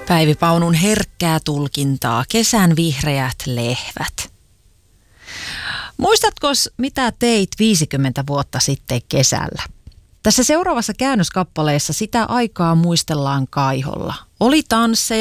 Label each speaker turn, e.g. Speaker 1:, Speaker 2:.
Speaker 1: Päivi Paunun herkkää tulkintaa, kesän vihreät lehvät. Muistatko, mitä teit 50 vuotta sitten kesällä? Tässä seuraavassa käännöskappaleessa sitä aikaa muistellaan kaiholla. Oli tansseja,